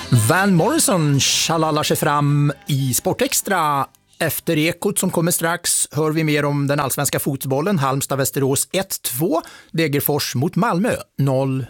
Van Morrison tjalallar sig fram i Sportextra. Efter Ekot som kommer strax hör vi mer om den allsvenska fotbollen. Halmstad-Västerås 1-2, Degerfors mot Malmö 0-0.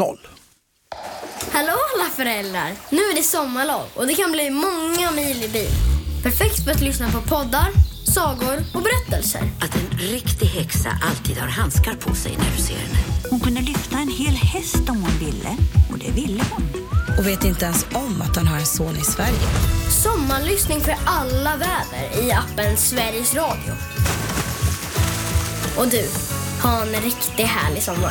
Hallå alla föräldrar! Nu är det sommarlov och det kan bli många mil i bil. Perfekt för att lyssna på poddar, sagor och berättelser. Att en riktig häxa alltid har handskar på sig när du ser henne. Hon kunde lyfta en hel häst om hon ville, och det ville hon. Och vet inte ens om att han har en son i Sverige. Sommarlyssning för alla väder i appen Sveriges Radio. Och du, ha en riktigt härlig sommar.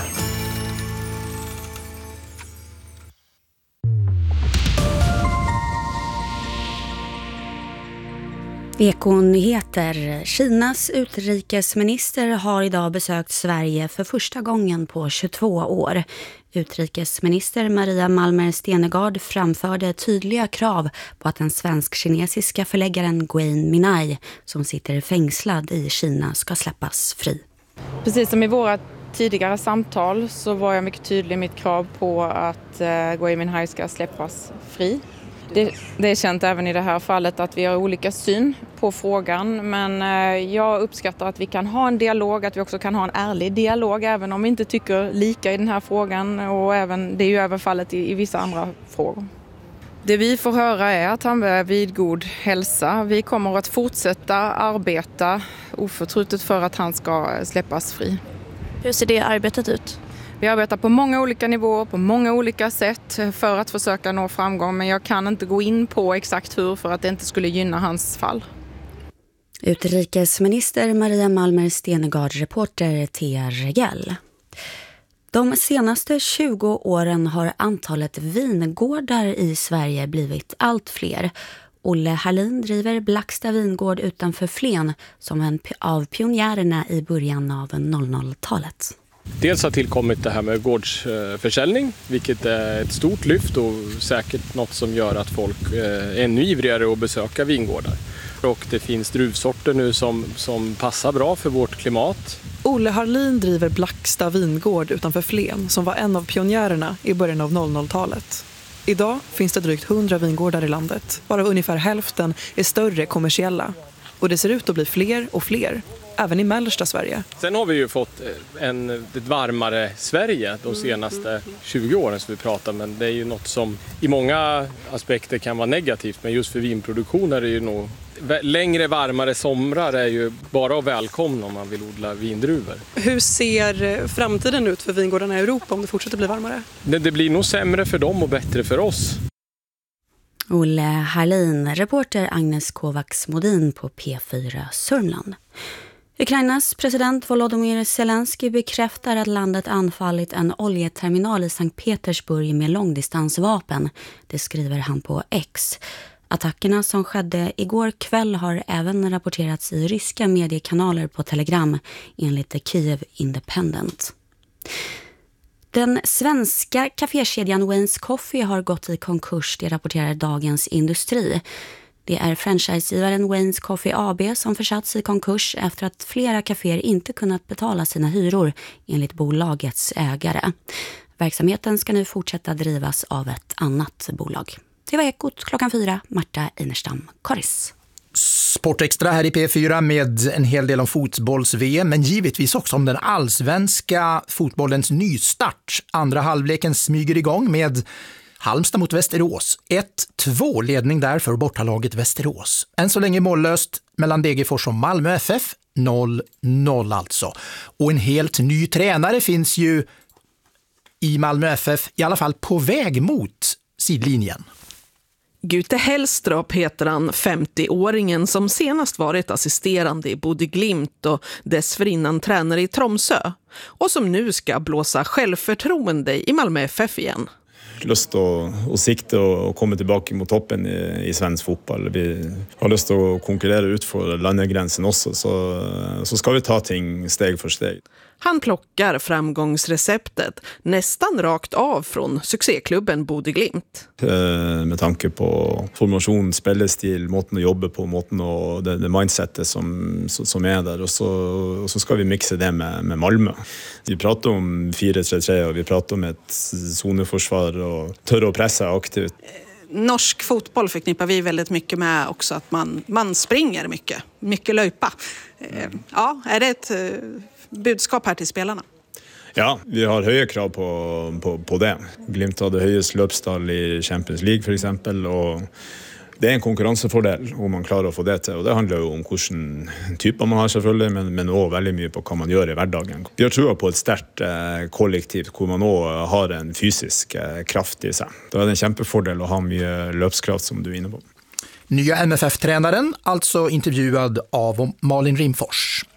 Ekonyheter. Kinas utrikesminister har idag besökt Sverige för första gången på 22 år. Utrikesminister Maria Malmer Stenergard framförde tydliga krav på att den svensk-kinesiska förläggaren Gui Minhai, som sitter fängslad i Kina, ska släppas fri. Precis som i våra tidigare samtal så var jag mycket tydlig i mitt krav på att Gui Minhai ska släppas fri. Det är känt även i det här fallet att vi har olika syn på frågan, men jag uppskattar att vi kan ha en dialog, att vi också kan ha en ärlig dialog även om vi inte tycker lika i den här frågan, och det är ju även fallet i vissa andra frågor. Det vi får höra är att han är vid god hälsa. Vi kommer att fortsätta arbeta oförtrutet för att han ska släppas fri. Hur ser det arbetet ut? Vi arbetar på många olika nivåer, på många olika sätt för att försöka nå framgång, men jag kan inte gå in på exakt hur för att det inte skulle gynna hans fall. Utrikesminister Maria Malmer Stenergard, reporter Thea Regell. De senaste 20 åren har antalet vingårdar i Sverige blivit allt fler. Olle Harlin driver Blacksta vingård utanför Flen som en av pionjärerna i början av 00-talet. Dels har tillkommit det här med gårdsförsäljning, vilket är ett stort lyft och säkert något som gör att folk är ännu ivrigare att besöka vingårdar. Och det finns druvsorter nu som passar bra för vårt klimat. Olle Harlin driver Blacksta vingård utanför Flen som var en av pionjärerna i början av 00-talet. Idag finns det drygt 100 vingårdar i landet, varav ungefär hälften är större kommersiella. Och det ser ut att bli fler och fler, även i mellersta Sverige. Sen har vi ju fått ett varmare Sverige de senaste 20 åren som vi pratar, men det är ju något som i många aspekter kan vara negativt, men just för vinproduktion är det ju nog längre varmare somrar är ju bara att välkomna om man vill odla vindruvor. Hur ser framtiden ut för vingårdarna i Europa om det fortsätter bli varmare? Det blir nog sämre för dem och bättre för oss. Olle Harlin, reporter Agnes Kovacs-Modin på P4 Sörmland. Ukrainas president Volodymyr Zelensky bekräftar att landet anfallit en oljeterminal i Sankt Petersburg med långdistansvapen. Det skriver han på X. Attackerna som skedde igår kväll har även rapporterats i ryska mediekanaler på Telegram, enligt The Kiev Independent. Den svenska kafékedjan Wayne's Coffee har gått i konkurs, det rapporterar Dagens Industri. Det är franchisegivaren Wayne's Coffee AB som försatts i konkurs efter att flera kaféer inte kunnat betala sina hyror enligt bolagets ägare. Verksamheten ska nu fortsätta drivas av ett annat bolag. Det var Ekot klockan 4, Marta Einerstam, Karis. Sportextra här i P4 med en hel del om fotbolls-VM, men givetvis också om den allsvenska fotbollens nystart. Andra halvleken smyger igång med Halmstad mot Västerås. 1-2 ledning där för bortalaget Västerås. Än så länge mållöst mellan Degerfors och Malmö FF. 0-0 alltså. Och en helt ny tränare finns ju i Malmö FF, i alla fall på väg mot sidlinjen. Gute Hellströp heter han, 50-åringen som senast varit assisterande i Bodø Glimt och dessförinnan tränare i Tromsø. Och som nu ska blåsa självförtroende i Malmö FF igen. Lust att sikta och komma tillbaka mot toppen i svensk fotboll. Vi har lust att konkurrera ut för landegränsen också, så ska vi ta ting steg för steg. Han plockar framgångsreceptet nästan rakt av från succéklubben Bodø Glimt. Med tanke på formation, spelestil, måten att jobba på, måten och det mindsetet som är där, och så ska vi mixa det med Malmö. Vi pratar om 4-3-3 och vi pratar om ett zoneförsvar och törra och pressa aktivt. norsk fotboll förknippar vi väldigt mycket med också att man springer mycket löpa. Ja, är det ett budskap här till spelarna? Ja, vi har höga krav på det. Glimt hade högst löpstall i Champions League för exempel, och det är en konkurrensfördel om man klarar att få det till. Och det handlar ju om vilken typ man har selvfølgelig, men också väldigt mycket på vad man gör i vardagen. Vi har tror på ett starkt kollektiv där man också har en fysisk kraft i sig. Då är det en kämpefördel att ha mycket löpskraft som du är inne på. Nya MFF-tränaren, alltså intervjuad av Malin Rimfors.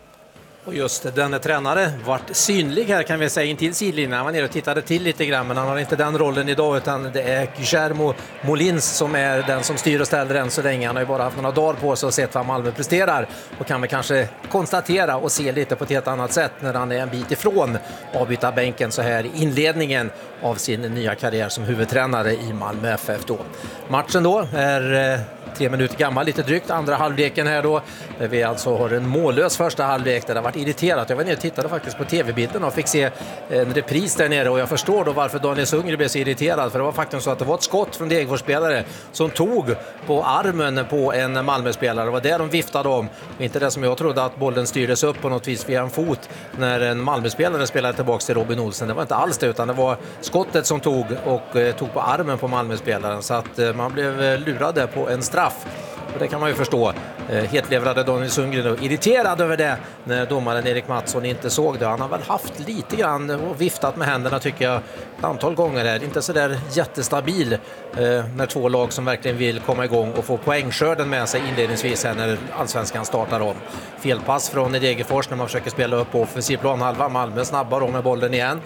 Och just denna tränare vart synlig här kan vi säga intill sidlinjen. Han var nere och tittade till lite grann, men han har inte den rollen idag, utan det är Guillermo Molins som är den som styr och ställer än så länge. Han har ju bara haft några dagar på sig och sett vad Malmö presterar och kan väl kanske konstatera och se lite på ett helt annat sätt när han är en bit ifrån avbytarbänken så här i inledningen av sin nya karriär som huvudtränare i Malmö FF då. Matchen då är 3 minuter gammal, lite drygt. Andra halvleken här då, där vi alltså har en mållös första halvlek där det har varit irriterat. Jag var nere och tittade faktiskt på tv-bilden och fick se en repris där nere, och jag förstår då varför Daniel Sundgren blev så irriterad, för det var faktiskt så att det var ett skott från Degerfors-spelare som tog på armen på en Malmö-spelare. Det var det de viftade om, inte det som jag trodde att bollen styrdes upp på något vis via en fot när en Malmö-spelare spelade tillbaka till Robin Olsen. Det var inte alls det, utan det var skottet som tog på armen på Malmö-spelaren, så att man blev lurade på en straff. Och det kan man ju förstå. Hetlevrade Daniel Sundgren och irriterad över det när domaren Erik Mattsson inte såg det. Han har väl haft lite grann och viftat med händerna tycker jag ett antal gånger här. Inte så där jättestabil när två lag som verkligen vill komma igång och få poängskörden med sig inledningsvis här när allsvenskan startar om. Felpass från Degerfors när man försöker spela upp på offensiv planhalva. Malmö snabbar om med bollen igen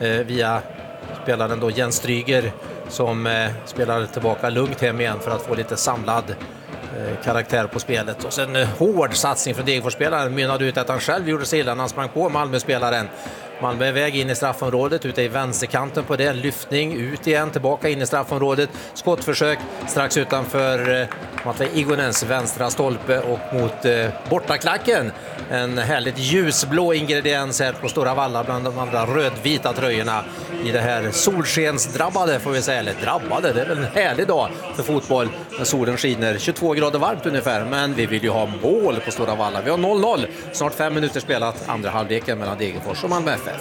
via spelaren då Jens Stryger som spelar tillbaka lugnt hem igen för att få lite samlad karaktär på spelet. Och sen hård satsning från Degerfors-spelaren mynnade ut att han själv gjorde sig illa när han sprang på Malmö-spelaren. Malmö är väg in i straffområdet, ute i vänsterkanten på det, lyftning ut igen, tillbaka in i straffområdet, skottförsök strax utanför Matvej Igonens vänstra stolpe och mot bortaklacken. En härligt ljusblå ingrediens här på Stora Valla bland de andra rödvita tröjorna i det här solskensdrabbade, får vi säga, eller drabbade, det är väl en härlig dag för fotboll när solen skiner, 22 grader varmt ungefär, men vi vill ju ha mål på Stora Valla. Vi har 0-0, snart 5 minuter spelat, andra halvleken mellan Degerfors och Malmö FF.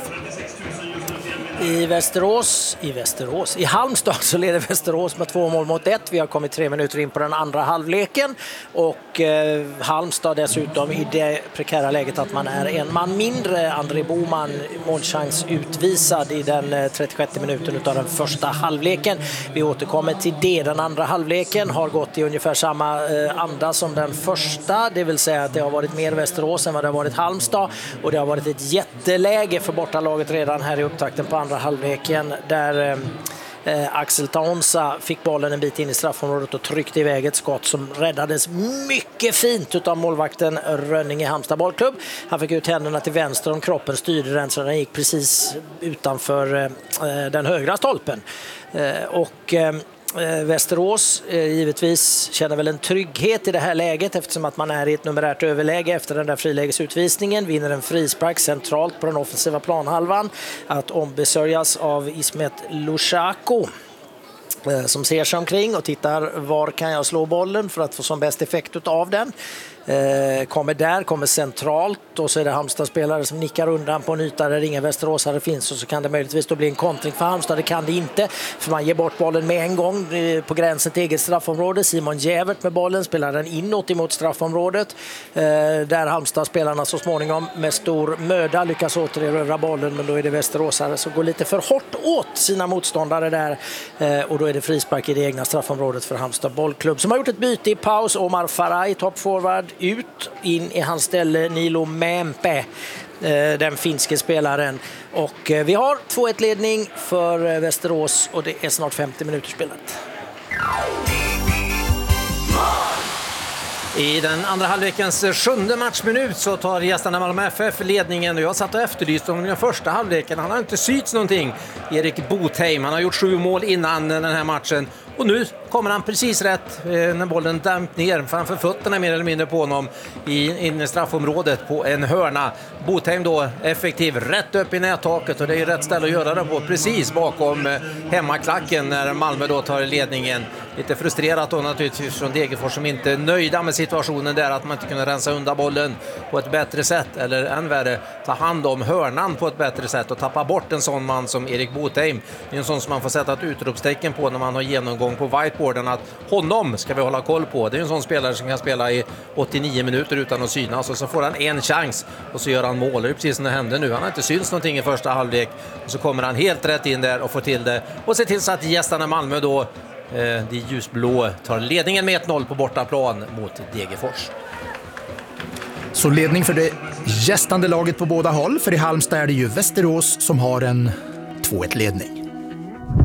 I Halmstad så leder Västerås med 2-1. Vi har kommit 3 minuter in på den andra halvleken och Halmstad dessutom i det prekära läget att man är en man mindre. André Boman målchans utvisad i den 36 minuten av den första halvleken. Vi återkommer till det. Den andra halvleken har gått i ungefär samma anda som den första, det vill säga att det har varit mer Västerås än vad det har varit Halmstad, och det har varit ett jätteläge för bortalaget redan här i upptakten på andra halvleken där Axel Taonsa fick bollen en bit in i straffområdet och tryckte iväg ett skott som räddades mycket fint av målvakten Rönning i Halmstad bollklubb. Han fick ut händerna till vänster om kroppen, styrde den så den gick precis utanför den högra stolpen. Västerås givetvis känner väl en trygghet i det här läget eftersom att man är i ett numerärt överläge efter den där frilägesutvisningen, vinner en frispark centralt på den offensiva planhalvan att ombesörjas av Ismet Lushaku som ser sig omkring och tittar var kan jag slå bollen för att få som bäst effekt av den. Kommer centralt och så är det Halmstad-spelare som nickar undan på en yta där inga västeråsare finns, och så kan det möjligtvis då bli en kontring för Halmstad. Det kan det inte, för man ger bort bollen med en gång på gränsen till eget straffområde. Simon Jävert med bollen spelar den inåt emot straffområdet där Halmstad-spelarna så småningom med stor möda lyckas återerövra bollen, men då är det västeråsare som går lite för hårt åt sina motståndare där och då är det frispark i det egna straffområdet för Halmstad bollklubb som har gjort ett byte i paus. Omar Faraj, toppforward, ut, in i hans ställe Nilo Mämpe, den finske spelaren, och vi har 2-1-ledning för Västerås och det är snart 50 minuter spelat. I den andra halvlekens 7:e matchminut så tar gästerna Malmö FF ledningen, och jag satt och efterlyste om den första halvleken. Han har inte syts någonting, Erik Botheim. Han har gjort 7 mål innan den här matchen och nu kommer han precis rätt när bollen damp ner framför fötterna mer eller mindre på honom in i straffområdet på en hörna. Botheim då effektiv rätt upp i nättaket, och det är rätt ställe att göra det på, precis bakom hemmaklacken när Malmö då tar ledningen. Lite frustrerat då naturligtvis från Degerfors som inte är nöjda med situationen där, att man inte kunde rensa undan bollen på ett bättre sätt, eller än värre ta hand om hörnan på ett bättre sätt och tappa bort en sån man som Erik Botheim. Det är en sån som man får sätta ett utropstecken på när man har genomgång på whiteboarden, att honom ska vi hålla koll på. Det är en sån spelare som kan spela i 89 minuter utan att synas, och så får han en chans och så gör han mål. Det är precis som det hände nu. Han har inte synts någonting i första halvlek, och så kommer han helt rätt in där och får till det och ser till så att gästarna Malmö då, de ljusblå, tar ledningen med 1-0 på bortaplan mot Degerfors. Så ledning för det gästande laget på båda håll, för i Halmstad är det ju Västerås som har en 2-1-ledning.